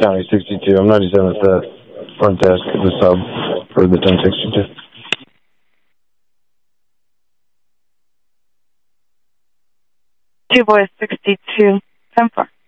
County 62. I'm 97 at the front desk of the sub for the 1062. Two boys 62, 10-4.